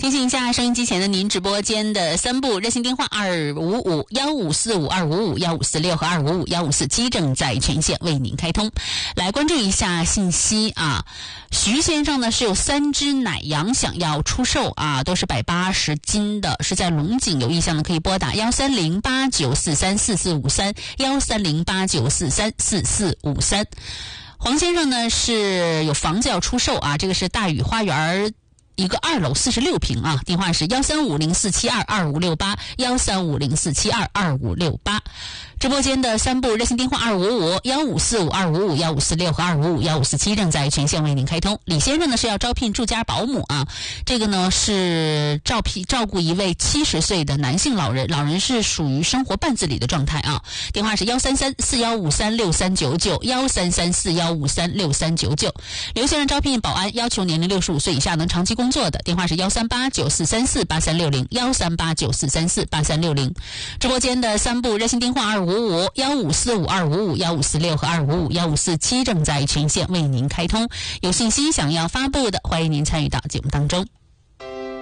提醒一下收音机前的您，直播间的3部热线电话255-1545-255-1546和255-1547正在全线为您开通。来关注一下信息啊，徐先生呢是有3只奶羊想要出售啊，都是180斤的，是在龙井，有意向的可以拨打13089434453，13089434453。黄先生呢是有房子要出售啊，这个是大宇花园一个2楼46平啊，电话是13504722568，13504722568。直播间的3部热线电话255-1545-255-1546和255-1547正在全线为您开通。李先生呢是要招聘住家保姆啊，这个呢是照顾一位70岁的男性老人，老人是属于生活半自理的状态啊。电话是133-4153-6399，133-4153-6399。刘先生招聘保安，要求年龄65岁以下能长期工作的，电话是13894348360，13894348360。直播间的3部热线电话255-1545-255-1546和255-1547正在全线为您开通。有信息想要发布的，欢迎您参与到节目当中。